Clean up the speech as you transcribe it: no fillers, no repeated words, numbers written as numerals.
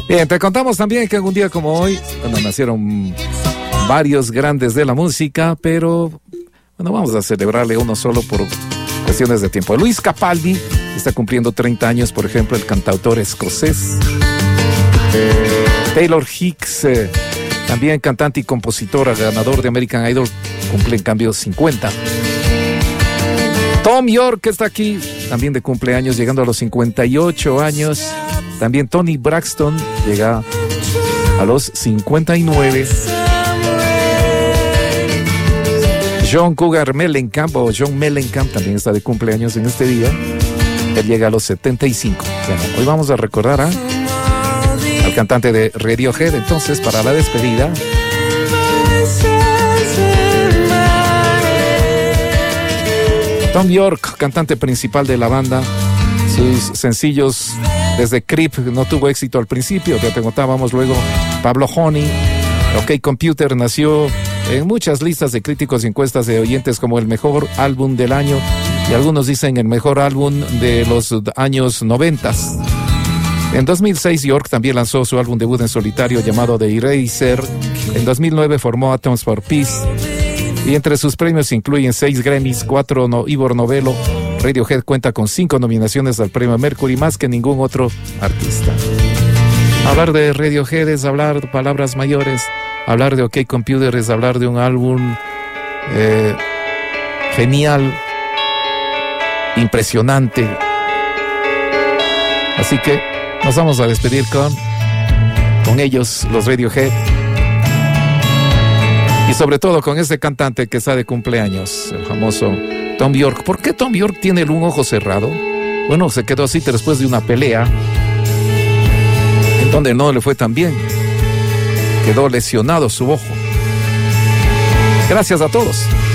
Bien, te contamos también que en un día como hoy, bueno, nacieron varios grandes de la música, pero bueno, vamos a celebrarle uno solo por cuestiones de tiempo. Luis Capaldi está cumpliendo 30 años, por ejemplo, el cantautor escocés. Taylor Hicks, también cantante y compositora, ganador de American Idol, cumple en cambio 50. Thom Yorke está aquí, también de cumpleaños, llegando a los 58 años. También Toni Braxton llega a los 59. John Cougar Mellencamp, o John Mellencamp, también está de cumpleaños en este día. Él llega a los 75. Bueno, hoy vamos a recordar al cantante de Radiohead, entonces, para la despedida. Thom Yorke, cantante principal de la banda. Sus sencillos desde Creep no tuvo éxito al principio, ya te contábamos. Luego Pablo Honey, OK Computer, nació en muchas listas de críticos y encuestas de oyentes como el mejor álbum del año, y algunos dicen el mejor álbum de los años 90. En 2006 Yorke también lanzó su álbum debut en solitario llamado The Eraser. En 2009 formó Atoms for Peace, y entre sus premios incluyen 6 Grammys, 4 Ivor Novello. Radiohead cuenta con 5 nominaciones al premio Mercury, más que ningún otro artista. Hablar de Radiohead es hablar de palabras mayores. Hablar de OK Computer es hablar de un álbum genial, impresionante. Así que nos vamos a despedir con ellos, los Radiohead. Y sobre todo con este cantante que está de cumpleaños, el famoso Thom Yorke. ¿Por qué Thom Yorke tiene un ojo cerrado? Bueno, se quedó así después de una pelea en donde no le fue tan bien. Quedó lesionado su ojo. Gracias a todos.